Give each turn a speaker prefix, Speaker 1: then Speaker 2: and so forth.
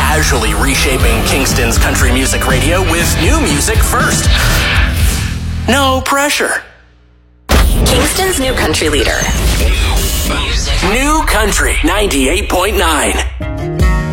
Speaker 1: casually reshaping Kingston's country music radio with new music first. No pressure.
Speaker 2: Kingston's new country leader.
Speaker 1: New Country 98.9.